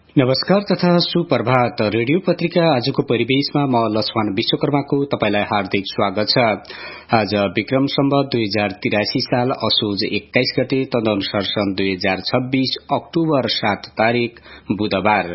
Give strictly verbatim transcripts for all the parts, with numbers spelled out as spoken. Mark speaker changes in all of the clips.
Speaker 1: नमस्कार तथा सुप्रभात। रेडियो पत्रिका आजको परिवेशमा म लक्ष्मण विश्वकर्माको तपाईलाई हार्दिक स्वागत छ। आज विक्रम सम्वत दुई हजार तिरासी साल असोज एक्काइस गते तदनुसार सन् दुई हजार छब्बीस अक्टोबर सात तारीक बुधबार।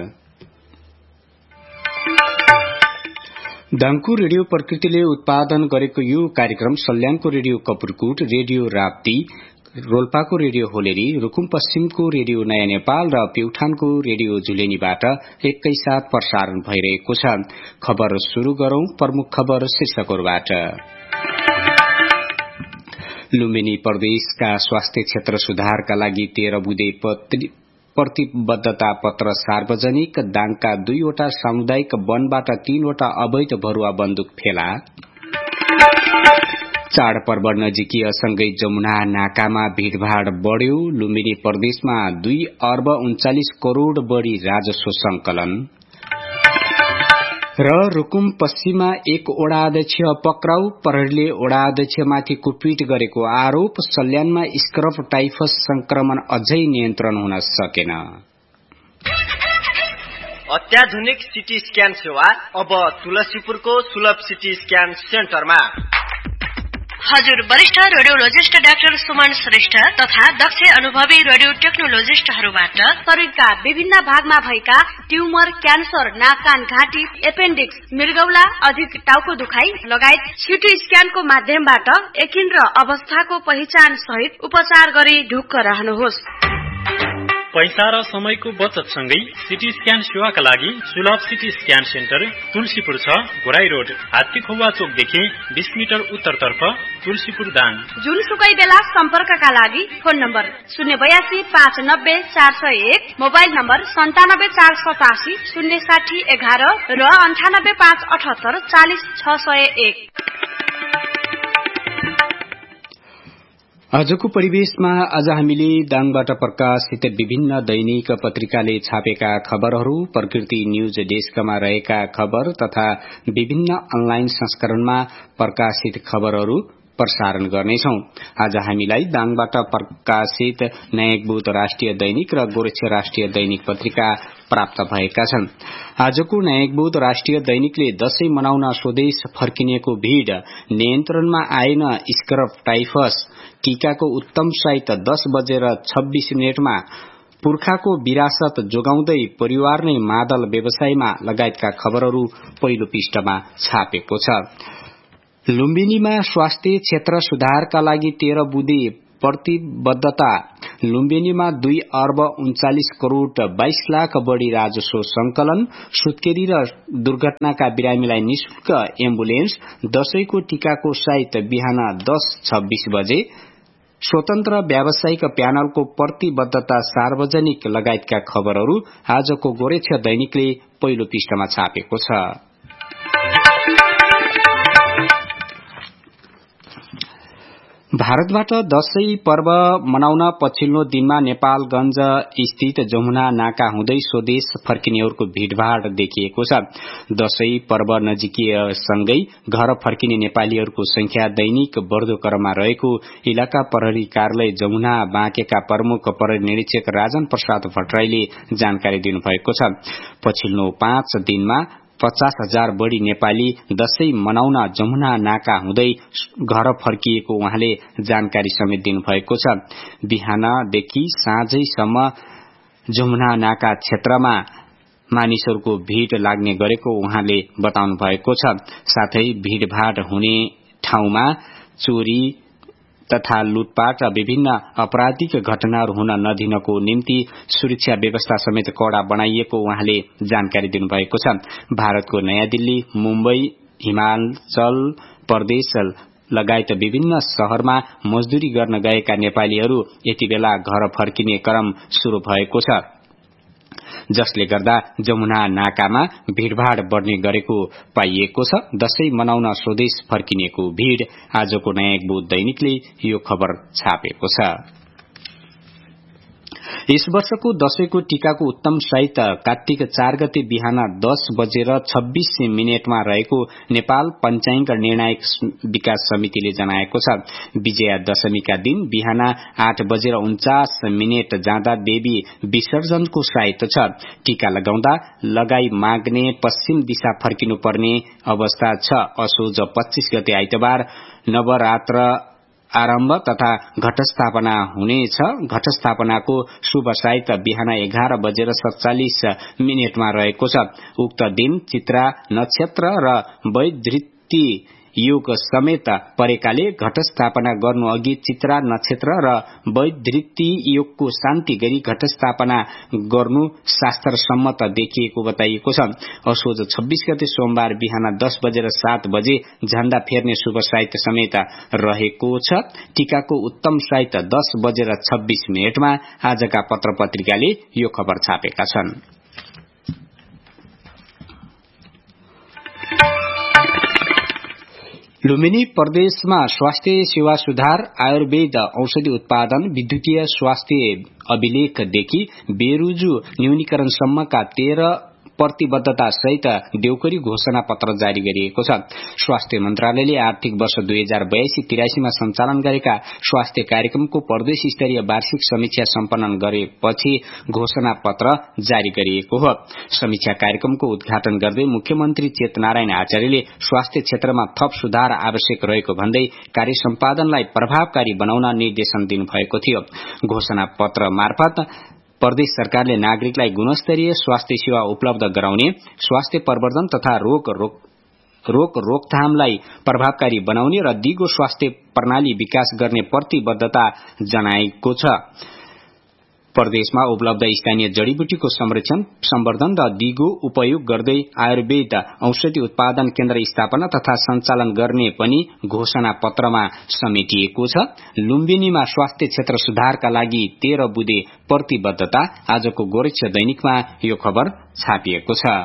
Speaker 1: दाङको रेडियो प्रकृतिले उत्पादन गरेको यो कार्यक्रम सल्यानको radio Kapurkot, radio Rapti, रोल्पाको radio होलेरी, Rukum पश्चिमको रेडियो नयाँ नेपाल र प्युठानको रेडियो झुलेनीबाट एकैसाथ प्रसारण भइरहेको छ। खबर शुरू गरौं प्रमुख खबर शीर्षकबाट। लुम्बिनी प्रदेशका स्वास्थ्य क्षेत्र सुधारका लागि तेह्र बुँदे प्रतिबद्धता पत्र सार्वजनिक। दाङका दुईवटा सामुदायिक वनबाट तीनवटा अवैध भरुवा बन्दुक फेला। चाडपर्व नजिकिए सँगै जमुना नाकामा भीड़भाड़ बढ़्यो। लुम्बिनी प्रदेशमा दुई अर्ब उन्चालिस करोड़ बढ़ी राजस्व संकलन। र रुकुम पश्चिममा एक ओडाध्यक्ष पक्राउ, प्रहरीले ओडाध्यक्षमाथि कुटपिट गरेको आरोप। सल्यानमा स्क्रब टाइफस संक्रमण अझै नियन्त्रण हुन सकेन।
Speaker 2: अत्याधुनिक सिटी स्क्यान सेवा अब तुलसीपुरको सुलभ सिटी स्क्यान सेन्टरमा।
Speaker 3: हजुर वरिष्ठ रेडियोलोजिस्ट डाक्टर सुमन श्रेष्ठ तथा दक्ष अनुभवी रेडियो टेक्नोलोजिस्टहरूबाट शरीरका विभिन्न भागमा भएका ट्युमर, क्यान्सर, नाक कान घाँटी, एपेन्डिक्स, मृगौला, अधिक टाउको दुखाइ लगायत सिटी स्क्यानको माध्यमबाट एकिन र अवस्थाको पहिचान सहित उपचार गरी ढुक्क रहनुहोस्।
Speaker 4: पैसा र समयको बचत सँगै सिटी स्क्यान सेवाका लागि सुलभ सिटी स्क्यान सेन्टर तुलसीपुर छ, घोराई रोड, हात्तीखौवा चोकदेखि बीस मिटर उत्तरतर्फ, तुलसीपुर दाङ।
Speaker 3: जुनसुकै बेला सम्पर्कका लागि फोन नम्बर शून्य बयासी पाँच नब्बे चार सय एक, मोबाइल नम्बर सन्तानब्बे चार सतासी शून्य साठी एघार र अन्ठानब्बे पाँच अठहत्तर चालिस छ सय एक।
Speaker 1: आजको परिवेशमा आज हामीले दाङबाट प्रकाशित विभिन्न दैनिक पत्रिकाले छापेका खबरहरू, प्रकृति न्यूज डेस्कमा रहेका खबर तथा विभिन्न अनलाइन संस्करणमा प्रकाशित खबरहरू प्रसारण गर्नेछौं। आज हामीलाई दाङबाट प्रकाशित न्यायिक राष्ट्रिय दैनिक र गोरक्ष राष्ट्रिय दैनिक पत्रिका प्राप्त भएका छन्। आजको न्यायिक राष्ट्रिय दैनिकले दशैं मनाउन स्वदेश फर्किनेको भीड़, नियन्त्रणमा आएन स्क्रब टाइफस, टीकाको उत्तम साइत दस बजेर छब्बीस मिनटमा, पुर्खाको विरासत जोगाउँदै परिवार नै मादल व्यवसायमा लगायतका खबरहरू पहिलो पृष्ठमा छापेको छ। लुम्बिनीमा स्वास्थ्य क्षेत्र सुधारका लागि तेह्र बुँदे प्रतिबद्धता। लुम्बिनीमा दुई अर्ब उन्चालिस करोड़ बाइस लाख बढ़ी राजस्व संकलन। सुत्केरी र दुर्घटनाका बिरामीलाई निशुल्क एम्बुलेन्स। दशैंको टीकाको साइत बिहान दस छब्बीस बजे। स्वतन्त्र व्यावसायिक प्यानलको प्रतिबद्धता सार्वजनिक लगायतका खबरहरू आजको गोरक्ष दैनिकले पहिलो पृष्ठमा छापेको छ। भारतबाट दशैं पर्व मनाउन पछिल्लो दिनमा नेपालगंज स्थित जमुना नाका हुँदै स्वदेश फर्किनेहरूको भीड़भाड़ देखिएको छ। दशैं पर्व नजिकिएसँगै घर फर्किने नेपालीहरूको संख्या दैनिक बढ़दो क्रममा रहेको इलाका प्रहरी कार्यालय जमुना बाँकेका प्रमुख प्रहरी निरीक्षक राजन प्रसाद भट्टराईले जानकारी दिनुभएको छ। पछिल्लो पाँच दिनमा पचास हजार बढ़ी नेपाली दशैं मनाउन जमुना नाका हुँदै घर फर्किएको उहाँले जानकारी समेत दिनुभएको छ। बिहानदेखि साँझैसम्म जमुना नाका क्षेत्रमा मानिसहरूको भीड़ लाग्ने गरेको उहाँले बताउनु भएको छ। साथै भीड़भाड़ हुने ठाउँमा चोरी तथा लुटपाट र विभिन्न आपराधिक घटनाहरू हुन नदिनको निम्ति सुरक्षा व्यवस्था समेत कड़ा बनाइएको उहाँले जानकारी दिनुभएको छ। भारतको नयाँ दिल्ली, मुम्बई, हिमाचल प्रदेश लगायत विभिन्न शहरमा मजदूरी गर्न गएका नेपालीहरू यति बेला घर फर्किने क्रम शुरू भएको छ, जसले गर्दा जमुना नाकामा भीड़भाड़ बढ़ने गरेको पाइएको छ। दशैं मनाउन स्वदेश फर्किनेको भीड़ आजको न्यायिक दैनिकले यो खबर छापेको छ। यस वर्षको दशैंको टीकाको उत्तम सहित कार्तिक चार गते बिहान दस बजेर छब्बीस मिनटमा रहेको नेपाल पञ्चाङ्ग निर्णायक विकास समितिले जनाएको छ। विजया दशमीका दिन बिहान आठ बजेर उन्चास मिनट जाँदा देवी विसर्जनको साइत छ। टीका लगाउँदा लगाई माग्ने पश्चिम दिशा फर्किनुपर्ने अवस्था छ। असोज पच्चीस गते आइतबार नवरात्र आरम्भ तथा घटस्थापना हुनेछ। घटस्थापनाको शुभ साइत बिहान एघार बजेर सत्तालिस मिनटमा रहेको छ। उक्त दिन चित्रा नक्षत्र र वैधृति योग समेत परेकाले घटस्थापना गर्नु अघि चित्रा नक्षत्र र वैधृति योगको शान्ति गरी घटस्थापना गर्नु शास्त्र सम्मत देखिएको बताइएको छ। असोज छब्बीस गते सोमबार बिहान दस बजेर सात बजे झण्डा फेर्ने शुभ साहित्य समेत रहेको छ। टीकाको उत्तम साहित्य दस बजेर छब्बीस मिनटमा आजका पत्र पत्रिकाले यो खबर छापेका छन्। लुम्बिनी प्रदेशमा स्वास्थ्य सेवा सुधार, आयुर्वेद औषधि उत्पादन, विद्युतीय स्वास्थ्य अभिलेखदेखि बेरुजु न्यूनीकरणसम्मका तेह्र प्रतिबद्धता सहित देउकरी घोषणा पत्र जारी गरिएको छ। स्वास्थ्य मन्त्रालयले आर्थिक वर्ष दुई हजार बयासी तिरासीमा सञ्चालन गरेका स्वास्थ्य कार्यक्रमको प्रदेश स्तरीय वार्षिक समीक्षा सम्पन्न गरेपछि घोषणा पत्र जारी गरिएको हो। समीक्षा कार्यक्रमको उद्घाटन गर्दै मुख्यमन्त्री चेतनारायण आचार्यले स्वास्थ्य क्षेत्रमा थप सुधार आवश्यक रहेको भन्दै कार्य सम्पादनलाई प्रभावकारी बनाउन निर्देशन दिनुभएको थियो। घोषणा पत्र मार्फत प्रदेश सरकारले नागरिकलाई गुणस्तरीय स्वास्थ्य सेवा उपलब्ध गराउने, स्वास्थ्य प्रवर्धन तथा रोग रोक रोग रोकथामलाई प्रभावकारी बनाउने र दिगो स्वास्थ्य प्रणाली विकास गर्ने प्रतिबद्धता जनाएको छ। प्रदेशमा उपलब्ध स्थानीय जड़ीबुटीको संरक्षण, सम्वर्धन र दिगो उपयोग गर्दै आयुर्वेद औषधि उत्पादन केन्द्र स्थापना तथा सञ्चालन गर्ने पनि घोषणा पत्रमा समेटिएको छ। लुम्बिनीमा स्वास्थ्य क्षेत्र सुधारका लागि तेह्र बुँदे प्रतिबद्धता आजको गोरक्ष दैनिकमा यो खबर छापिएको छ।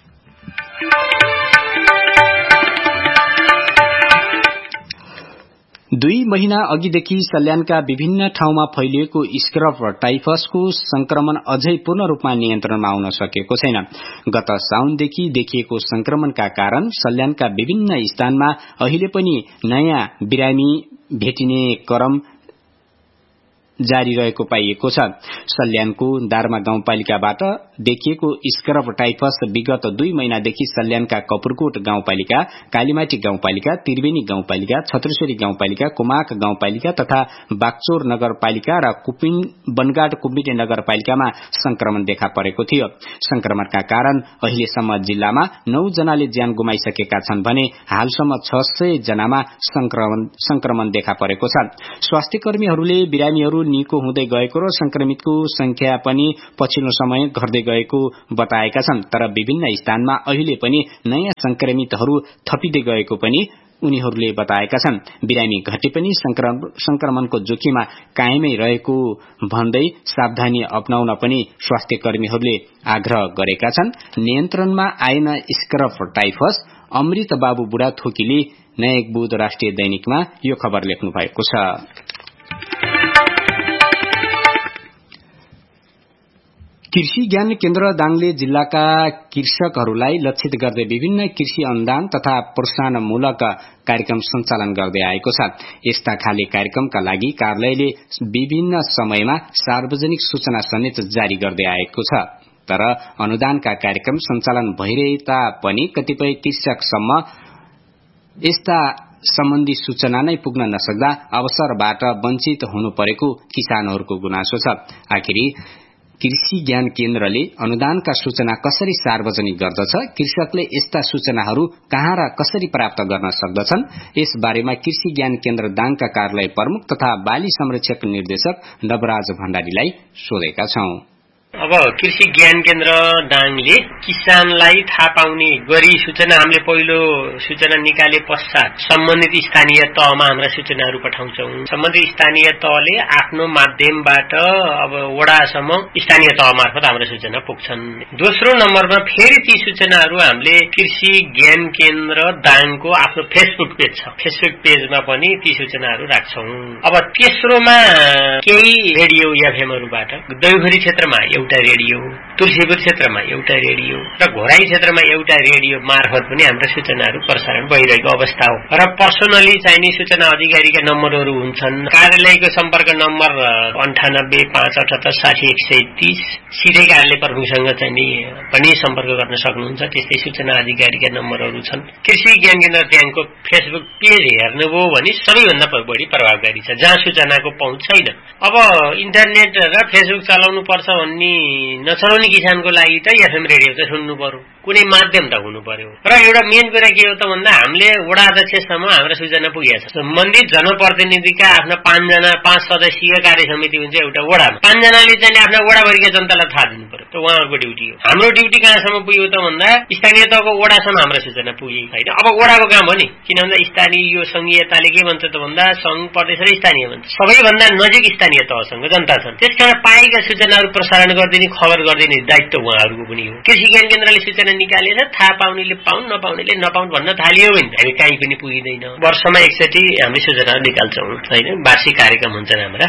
Speaker 1: दुई महिना अघिदेखि सल्यानका विभिन्न ठाउँमा फैलिएको स्क्रब टाइफसको संक्रमण अझै पूर्ण रूपमा नियन्त्रणमा आउन सकेको छैन। गत साउनदेखि देखिएको संक्रमणका कारण सल्यानका विभिन्न स्थानमा अहिले पनि नयाँ बिरामी भेटिने क्रम जारी रहेको पाइएको छ। सल्यानको दारमा गाउँपालिकाबाट देखिएको स्क्रब टाइफस विगत दुई महिनादेखि सल्यानका कपुरकोट गाउँपालिका, कालीमाटी गाउँपालिका, त्रिवेणी गाउँपालिका, छत्रेश्वरी गाउँपालिका, कुमाक गाउँपालिका तथा बागचौर नगरपालिका र कुपिन बनगाड कुम्बिटे नगरपालिकामा संक्रमण देखा परेको थियो। संक्रमणका कारण अहिलेसम्म जिल्लामा नौ जनाले ज्यान गुमाइसकेका छन् भने हालसम्म छ सय जनामा संक्रमण संक्रमण देखा परेको छ। स्वास्थ्य कर्मीहरूले बिरामीहरू निको हुँदै गएको र संक्रमितको संख्या पनि पछिल्लो समय घट्दै गएको बताएका छन्। तर विभिन्न स्थानमा अहिले पनि नयाँ संक्रमितहरू थपिँदै गएको पनि उनीहरूले बताएका छन्। बिरामी घटे पनि संक्रमणको जोखिममा कायमै रहेको भन्दै सावधानी अपनाउन पनि स्वास्थ्य कर्मीहरूले आग्रह गरेका छन्। नियन्त्रणमा आएन स्क्रब टाइफस, अमृत बाबु बुढा थोकीले नयाँ बुध राष्ट्रिय दैनिकमा यो खबर लेख्नु भएको छ। कृषि ज्ञान केन्द्र दाङले जिल्लाका कृषकहरूलाई लक्षित गर्दै विभिन्न कृषि अनुदान तथा प्रोत्साहनमूलक कार्यक्रम सञ्चालन गर्दै आएको छ। यस्ता खाले कार्यक्रमका लागि कार्यालयले विभिन्न समयमा सार्वजनिक सूचना समेत जारी गर्दै आएको छ। तर अनुदानका कार्यक्रम सञ्चालन भइरहे तापनि कतिपय कृषकसम्म यस्ता सम्बन्धी सूचना नै पुग्न नसक्दा अवसरबाट वञ्चित हुनु परेको किसानहरूको गुनासो छ। आखिरी कृषि ज्ञान केन्द्रले अनुदानका सूचना कसरी सार्वजनिक गर्दछ, कृषकले यस्ता सूचनाहरू कहाँ र कसरी प्राप्त गर्न सक्दछन्, यस बारेमा कृषि ज्ञान केन्द्र दाङका कार्यालय प्रमुख तथा बाली संरक्षक निर्देशक नवराज भण्डारीलाई सोधेका छौं।
Speaker 5: अब कृषि ज्ञान केन्द्र दाङले किसानलाई थाहा पाउने गरी सूचना हामीले पहिलो सूचना निकाले पश्चात सम्बन्धित स्थानीय तहमा हाम्रा सूचनाहरू पठाउँछौं। सम्बन्धित स्थानीय तहले आफ्नो माध्यमबाट अब वडासम्म स्थानीय तह मार्फत हाम्रो सूचना पुग्छन्। दोस्रो नम्बरमा फेरि ती सूचनाहरू हामीले कृषि ज्ञान केन्द्र दाङको आफ्नो फेसबुक पेज छ, फेसबुक पेजमा पनि ती सूचनाहरू राख्छौं। अब तेस्रोमा केही रेडियो एफएमहरूबाट दैवघरी क्षेत्रमा एउटा रेडियो, तुलसीपुर क्षेत्रमा एउटा रेडियो र घोराई क्षेत्रमा एउटा रेडियो मार्फत पनि हाम्रो सूचनाहरू प्रसारण भइरहेको अवस्था हो। र पर्सनली चाहिने सूचना अधिकारीका नम्बरहरू हुन्छन्। कार्यालयको सम्पर्क नम्बर अन्ठानब्बे पाँच अठहत्तर साठी एक सय तीस, सिधै कार्यालय प्रमुखसँग चाहिँ पनि सम्पर्क गर्न सक्नुहुन्छ। त्यस्तै सूचना अधिकारीका नम्बरहरू छन्। कृषि ज्ञान केन्द्र दाङको फेसबुक पेज हेर्नुभयो भने सबैभन्दा बढी प्रभावकारी छ, जहाँ सूचनाको पहुँच छैन। अब इन्टरनेट र फेसबुक चलाउनु पर्छ भन्ने नचलाउने किसानको लागि त एफएम रेडियो त सुन्नु पर्यो, कुनै माध्यम त हुनु पर्यो। र एउटा मेन कुरा के हो त भन्दा हामीले वडा अध्यक्षसम्म हाम्रो सूचना पुगेको छ। सम्बन्धित जनप्रतिनिधिका आफ्ना पाँचजना पाँच सदस्यीय कार्य समिति हुन्छ एउटा वडामा, पाँचजनाले चाहिँ आफ्ना वडाभरिका जनतालाई थाहा दिनु पर्यो, त उहाँहरूको ड्युटी हो। हाम्रो ड्युटी कहाँसम्म पुग्यो त भन्दा स्थानीय तहको वडासम्म हाम्रो सूचना पुगेको छैन। अब वडाको काम हो नि, किन भन्दा स्थानीय यो संघीयताले के भन्छ त भन्दा संघ प्रदेश र स्थानीय भन्छ, सबैभन्दा नजिक स्थानीय तहसँग जनता छन्। त्यसकारण पाएका सूचनाहरू प्रसारण गरिदिने, खबर गरिदिने दायित्व उहाँहरूको पनि हो। कृषि ज्ञान केन्द्रले सूचना निकालेर थाहा पाउनेले पाउन्, नपाउनेले नपाउन् भन्न थालियो भने हामी कहीँ पनि पुगिँदैन। वर्षमा एकचोटि हामी सूचनाहरू निकाल्छौँ होइन, वार्षिक कार्यक्रम हुन्छन् हाम्रा।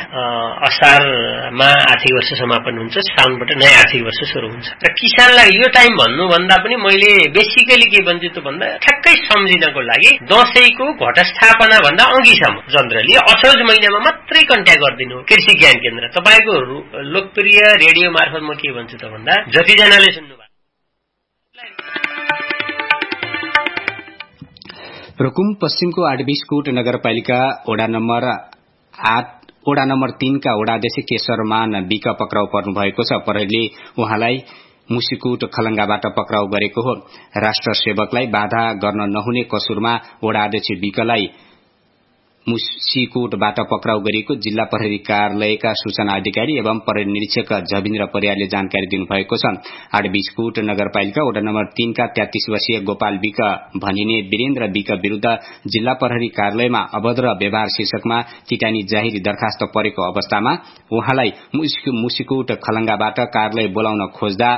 Speaker 5: असारमा आर्थिक वर्ष समापन हुन्छ, साउनबाट नयाँ आर्थिक वर्ष सुरु हुन्छ। र किसानलाई यो टाइम भन्नुभन्दा पनि मैले बेसिकली के भन्छु त भन्दा ठ्याक्कै सम्झिनको लागि दशैंको घटस्थापना भन्दा अघिसम्म जनरली असोज महिनामा मात्रै कन्ट्याक्ट गरिदिनु कृषि ज्ञान केन्द्र। तपाईँको लोकप्रिय रेडियो मार्फत म के भन्छु त भन्दा जतिजनाले सुन्नु
Speaker 1: रुकुम पश्चिमको आठबीसकोट नगरपालिका वडा नम्बर आठ वडा नम्बर तीनका वडाध्यक्ष केशरमान विक पक्राउ पर्नु भएको छ। प्रहरीले उहाँलाई मुसिकोट खलंगाबाट पक्राउ गरेको हो। राष्ट्र सेवकलाई बाधा गर्न नहुने कसुरमा वडाध्यक्ष विकलाई मुसिकोटबाट पक्राउ गरिएको जिल्ला प्रहरी कार्यालयका सूचना अधिकारी एवं प्रहरी निरीक्षक झविन्द्र परियारले जानकारी दिनुभएको छ। आठबीसकोट नगरपालिका वडा नम्बर तीनका तेत्तीस वर्षीय गोपाल विक भनिने वीरेन्द्र विक विरूद्ध जिल्ला प्रहरी कार्यालयमा अभद्र व्यवहार शीर्षकमा किटानी जाहेरी दरखास्त परेको अवस्थामा उहाँलाई मुसिकोट खलंगाबाट कार्यालय बोलाउन खोज्दा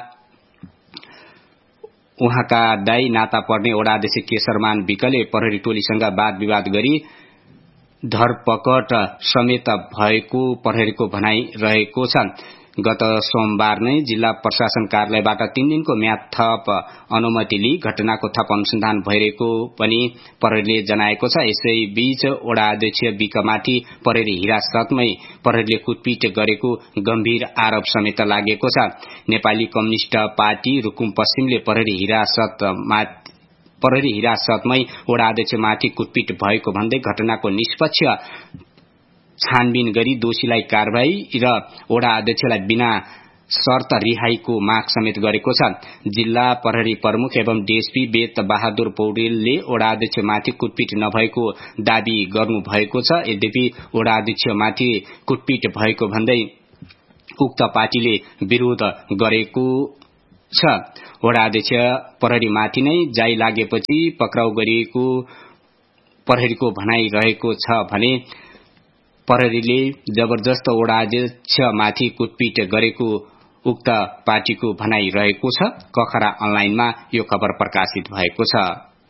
Speaker 1: उहाँका दाई नाता पर्ने वडाध्यक्ष केशरमान विकले प्रहरी टोलीसँग वाद विवाद गरी धरपकड समेत भएको प्रहरीको भनाई रहेको छ। गत सोमबार नै जिल्ला प्रशासन कार्यालयबाट तीन दिनको म्याद थप अनुमति लिई घटनाको थप अनुसन्धान भइरहेको पनि प्रहरीले जनाएको छ। यसैबीच वडा अध्यक्ष विकमाथि प्रहरी हिरासतमै प्रहरीले कुटपिट गरेको गम्भीर आरोप समेत लागेको छ। नेपाली कम्युनिष्ट पार्टी रुकुम पश्चिमले प्रहरी हिरासतमा प्रहरी हिरासतमै वडा अध्यक्षमाथि कुटपिट भएको भन्दै घटनाको निष्पक्ष छानबिन गरी दोषीलाई कारवाही र वडा अध्यक्षलाई बिना शर्त रिहाईको माग समेत गरेको छ। जिल्ला प्रहरी प्रमुख एवं डीएसपी वेद बहादुर पौडेलले वडा अध्यक्षमाथि कुटपिट नभएको दावी गर्नुभएको छ। यद्यपि वडा अध्यक्षमाथि कुटपिट भएको भन्दै उक्त पार्टीले विरोध गरेको छ। वडा अध्यक्ष प्रहरीमाथि नै जाई लागेपछि पक्राउ गरिएको प्रहरीको भनाई रहेको छ भने प्रहरीले जबरजस्त वडा अध्यक्षमाथि कुटपिट गरेको उक्त पार्टीको भनाई रहेको छ। कखरा अनलाइनमा यो खबर प्रकाशित भएको छ।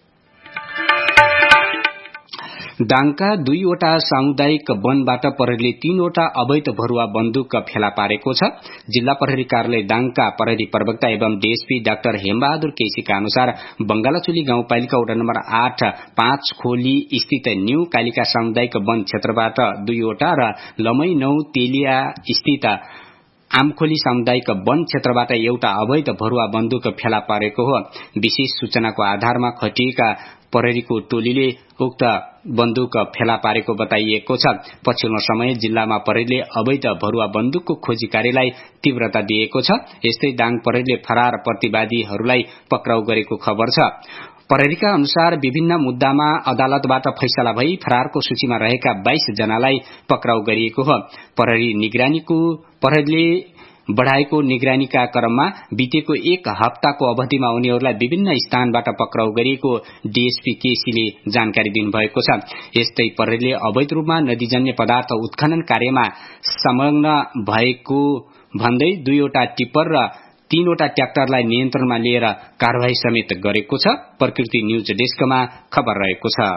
Speaker 1: दाङका दुईवटा सामुदायिक वनबाट प्रहरीले तीनवटा अवैध भरुवा बन्दुक फेला पारेको छ। जिल्ला प्रहरी कार्यालय दाङका प्रहरी प्रवक्ता एवं डीएसपी डाक्टर हेमबहादुर केसीका अनुसार बंगालाचुली गाउँपालिका वडा नम्बर आठ पाँच खोली स्थित न्यू कालिका सामुदायिक वन क्षेत्रबाट दुईवटा र लमै नौ तेलिया स्थित आमखोली सामुदायिक वन क्षेत्रबाट एउटा अवैध भरुवा बन्दुक फेला पारेको हो। विशेष सूचनाको आधारमा खटिएका प्रहरीको टोलीले उक्त बन्दुक फेला पारेको बताइएको छ। पछिल्लो समय जिल्लामा प्रहरीले अवैध भरुवा बन्दुकको खोजी कार्यलाई तीव्रता दिएको छ। यस्तै दाङ प्रहरीले फरार प्रतिवादीहरूलाई पक्राउ गरेको खबर छ। प्रहरीका अनुसार विभिन्न मुद्दामा अदालतबाट फैसला भई फरारको सूचीमा रहेका बाइस जनालाई पक्राउ गरिएको हो। प्रहरी निगरानीको प्रहरीले बढ़ाएको निगरानीका क्रममा बितेको एक हप्ताको अवधिमा उनीहरूलाई विभिन्न स्थानबाट पक्राउ गरिएको डीएसपी केसीले जानकारी दिनुभएको छ। यस्तै प्रहरीले अवैध रूपमा नदीजन्य पदार्थ उत्खनन कार्यमा संलग्न भएको भन्दै दुईवटा टिप्पर र तीनवटा ट्र्याक्टरलाई नियन्त्रणमा लिएर कार्यवाही समेत गरेको छ। प्रकृति न्यूज डेस्कमा खबर रहेको छ।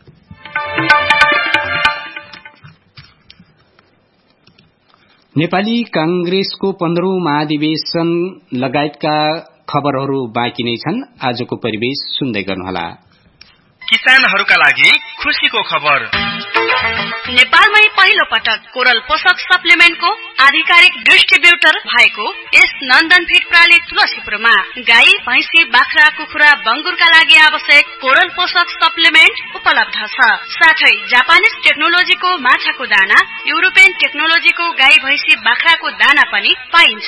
Speaker 1: नेपाली कांग्रेसको पन्ध्रौं महाधिवेशन लगायतका खबरहरू बाँकी नै छन्। आजको परिवेश सुन्दै गर्नुहोला।
Speaker 6: किसानहरूका लागि खुशीको खबर।
Speaker 3: नेपालमै पहिलो पटक कोरल पोषक सप्लिमेन्टको आधिकारिक डिस्ट्रिब्युटर भएको यस नन्दन फिड प्रणाली तुलसीपुरमा गाई, भैंसी, बाख्रा, कुखुरा, बंगुरका लागि आवश्यक कोरल पोषक सप्लिमेन्ट उपलब्ध छ। साथै जापानिज टेक्नोलोजीको माछाको दाना, युरोपियन टेक्नोलोजीको गाई, भैंसी, बाख्राको दाना पनि पाइन्छ।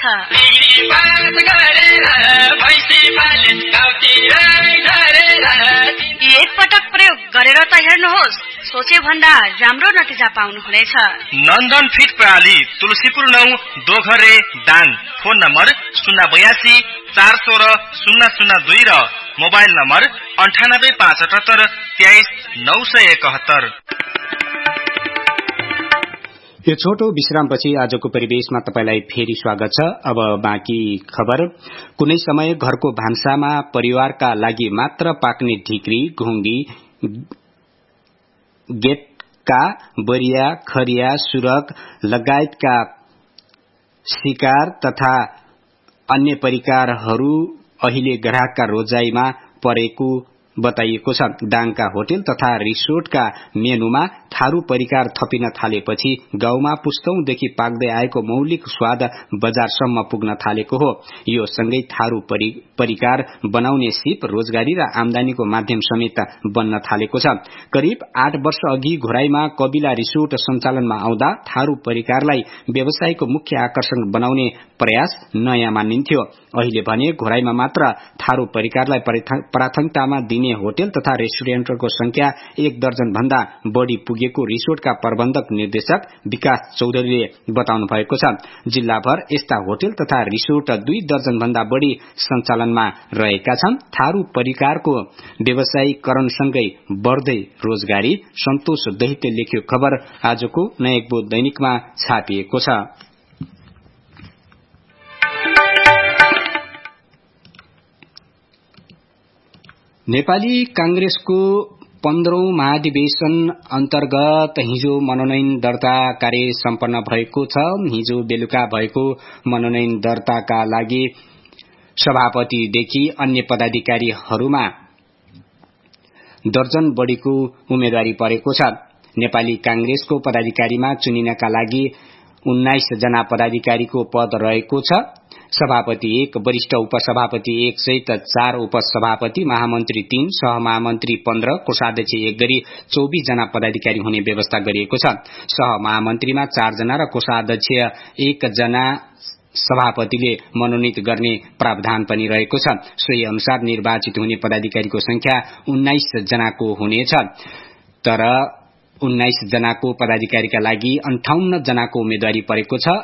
Speaker 3: एक पटक प्रयोग गरेर त हेर्नुहोस्, सोचे भन्दा राम्रो नतिजा पाउनुहुनेछ।
Speaker 6: नन्दन फिड प्रणाली तुलसीपुर नौ दोघरे दाङ। फोन नम्बर शून्य बयासी चार सोह्र शून्य शून्य दुई र मोबाइल नम्बर अन्ठानब्बे पाँच अठहत्तर तेइस नौ सय एकहत्तर।
Speaker 1: यो छोटो विश्रामपछि आजको परिवेशमा तपाईलाई फेरि स्वागत छ। अब बाँकी खबर। कुनै समय घरको भान्सामा परिवारका लागि मात्र पाक्ने ढिक्री, घुङ्गी, गेटका बरिया, खरिया, सुरक लगायतका शिकार तथा अन्य परिकारहरू अहिले ग्राहकका रोजाइमा परेको बताइएको छ। दाङका होटल तथा रिसोर्टका मेनुमा थारू परिकार थपिन थालेपछि गाउँमा पुस्तौंदेखि पाक्दै आएको मौलिक स्वाद बजारसम्म पुग्न थालेको हो। यो सँगै थारू परि, परिकार बनाउने सिप रोजगारी र आमदानीको माध्यम समेत बन्न थालेको छ। करिब आठ वर्ष अघि घोराईमा कबिला रिसोर्ट सञ्चालनमा आउँदा थारू परिकारलाई व्यवसायको मुख्य आकर्षण बनाउने प्रयास नयाँ मानिन्थ्यो। अहिले भने घोराईमा मात्र थारू परिकारलाई प्राथमिकतामा दिने होटल तथा रेस्टुरेन्टको संख्या एक दर्जन भन्दा बढ़ी पुगेको रिसोर्टका प्रबन्धक निर्देशक विकास चौधरीले बताउनु भएको छ। जिल्लाभर यस्ता होटल तथा रिसोर्ट दुई दर्जन भन्दा बढ़ी सञ्चालनमा रहेका छन्। थारू परिकारको व्यवसायीकरणसँगै बढ़दै रोजगारी। सन्तोष दहितले लेख्यो खबर आजको नयाँ दैनिकमा छापिएको छ। नेपाली कांग्रेसको पन्ध्रौं महाधिवेशन अन्तर्गत हिजो मनोनयन दर्ता कार्य सम्पन्न भएको छ। हिजो बेलुका भएको मनोनयन दर्ताका लागि सभापतिदेखि अन्य पदाधिकारीहरूमा दर्जन बढ़ीको उम्मेदवारी परेको छ। नेपाली कांग्रेसको पदाधिकारीमा चुनिनका लागि उन्नाइस जना पदाधिकारीको पद रहेको छ। सभापति एक, वरिष्ठ उपसभापति एक सहित चार उपसभापति, महामन्त्री तीन, सहमहामन्त्री पन्ध्र, कोषाध्यक्ष एक गरी चौबीस जना पदाधिकारी हुने व्यवस्था गरिएको छ। सहमहामन्त्रीमा चार जना र कोषाध्यक्ष एक जना सभापतिले मनोनित गर्ने प्रावधान पनि रहेको छ। सोही अनुसार निर्वाचित हुने पदाधिकारीको संख्या उन्नाइस जनाको हुनेछ। तर उन्नाइस जनाको पदाधिकारीका लागि अन्ठाउन्न जनाको उम्मेदवारी परेको छ,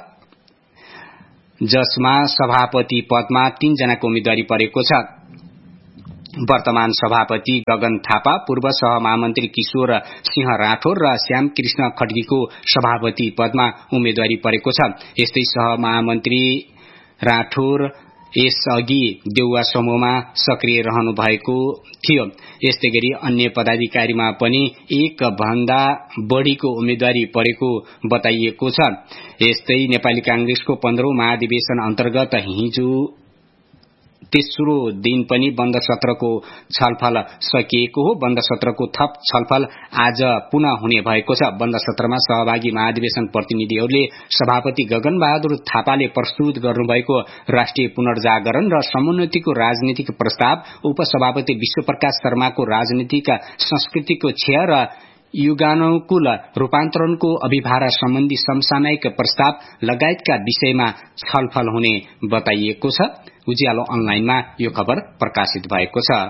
Speaker 1: जसमा सभापति पदमा तीन जनाको उम्मेदवारी परेको छ। वर्तमान सभापति गगन थापा, पूर्व सहमहामन्त्री किशोर सिंह राठौर र श्याम कृष्ण खड्गीको सभापति पदमा उम्मेदवारी परेको छ। यस्तै सहमहामन्त्री राठौर यसअघि देउवा समूहमा सक्रिय रहनु भएको थियो। यस्तै गरी अन्य पदाधिकारीमा पनि एक भन्दा बढ़ीको उम्मेदवारी परेको बताइएको छ। यस्तै नेपाली कांग्रेसको पन्ध्रौं महाधिवेशन अन्तर्गत हिजो तेस्रो दिन पनि बन्द सत्रको छलफल सकिएको हो। बन्द सत्रको थप छलफल आज पुनः हुने भएको छ। बन्द सत्रमा सहभागी महाधिवेशन प्रतिनिधिहरूले सभापति गगन बहादुर थापाले प्रस्तुत गर्नुभएको राष्ट्रिय पुनर्जागरण र समुन्नतिको राजनीतिक प्रस्ताव, उपसभापति विश्वप्रकाश शर्माको राजनीतिक संस्कृतिको क्षय र युगानुकूल रूपान्तरणको अभिभारा सम्बन्धी समसामयिक प्रस्ताव लगायतका विषयमा छलफल हुने बताइएको छ। उज्यालो अनलाइनमा यो खबर प्रकाशित भएको छ।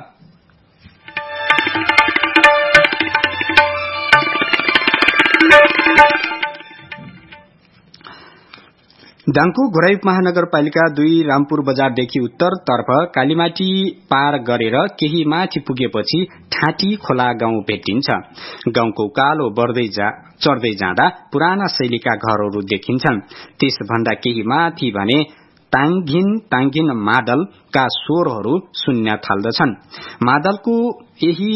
Speaker 1: दाङको घोराई महानगरपालिका दुई रामपुर बजारदेखि उत्तरतर्फ कालीमाटी पार गरेर केही माथि पुगेपछि ठाँटी खोला गाउँ भेटिन्छ। गाउँको उकालो बढ्दै जा चढ्दै जाँदा पुराना शैलीका घरहरू देखिन्छन्। त्यसभन्दा केही माथि भने ताङघिन ताङघिन मादलका स्वरहरू सुन्न थाल्दछन्। मादलको यही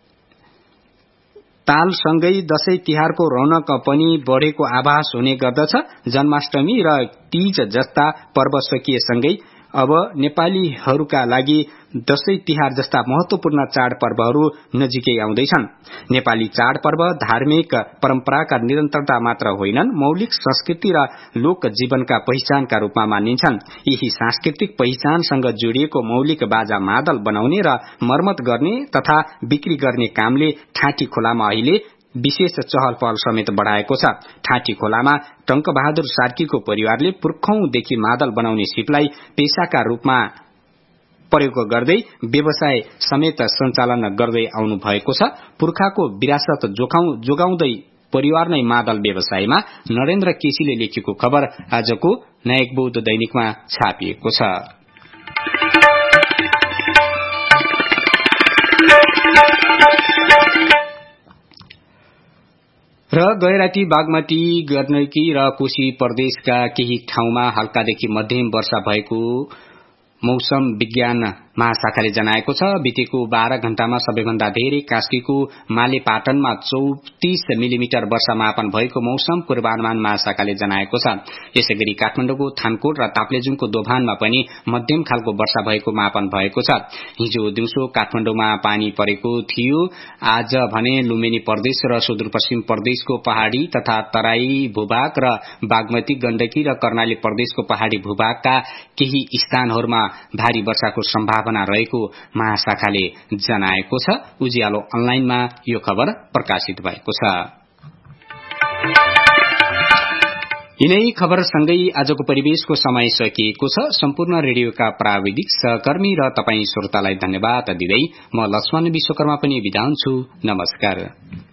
Speaker 1: तालसँगै दशैं तिहारको रौनक पनि बढ़ेको आभास हुने गर्दछ। जन्माष्टमी र तीज जस्ता पर्व सकिएसँगै अब नेपालीहरूका लागि दशैं तिहार जस्ता महत्वपूर्ण चाडपर्वहरू नजिकै आउँदैछन्। नेपाली चाडपर्व धार्मिक परम्पराका निरन्तरता मात्र होइनन्, मौलिक संस्कृति र लोक जीवनका पहिचानका रूपमा मानिन्छन्। यही सांस्कृतिक पहिचानसँग जोडिएको मौलिक बाजा मादल बनाउने र मर्मत गर्ने तथा बिक्री गर्ने कामले ठाँटी खोलामा अहिले विशेष चहल पहल समेत बढ़ाएको छ। ठाँटी खोलामा टंकबहादुर सार्कीको परिवारले पुर्खौंदेखि मादल बनाउने सिपलाई पेशाका रूपमा प्रयोग गर्दै व्यवसाय समेत सञ्चालन गर्दै आउनु भएको छ। पुर्खाको विरासत जोगाउँदै परिवार नै मादल व्यवसायमा। नरेन्द्र केसीले लेखेको खबर आजको नायक बौद्ध दैनिकमा छापिएको छ। र गैराती बागमती गण्डकी र कोशी प्रदेशका केही ठाउँमा हल्कादेखि मध्यम वर्षा भएको मौसम विज्ञान महाशाखाले जनाएको छ। बितेको बाह्र घण्टामा सबैभन्दा धेरै कास्कीको मालेपाटनमा चौतिस मिलिमिटर वर्षा मापन भएको मौसम पूर्वानुमान महाशाखाले जनाएको छ। यसैगरी काठमाडौँको थानकोट र ताप्लेजुङको दोभानमा पनि मध्यम खालको वर्षा भएको मापन भएको छ। हिजो दिउँसो काठमाडौँमा पानी परेको थियो। आज भने लुम्बिनी प्रदेश र सुदूरपश्चिम प्रदेशको पहाड़ी तथा तराई भूभाग र बागमती गण्डकी र कर्णाली प्रदेशको पहाड़ी भूभागका केही स्थानहरूमा भारी वर्षाको सम्भावना रहेको महाशाखाले जनाएको छ। उज्यालो अनलाइनमा यो खबर प्रकाशित भएको छ। यिनै खबरसँगै आजको परिवेशको समय सकिएको छ। सम्पूर्ण रेडियोका प्राविधिक सहकर्मी र तपाई श्रोतालाई धन्यवाद दिँदै म लक्ष्मण विश्वकर्मा पनि बिदा हुन्छु। नमस्कार।